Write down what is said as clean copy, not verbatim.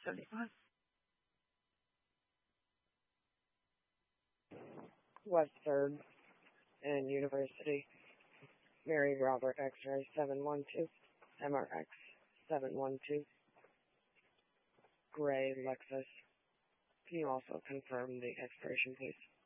75. West 3rd and University. Mary Robert X-ray 712. MRX 712. Gray Lexus. Can you also confirm the expiration, please?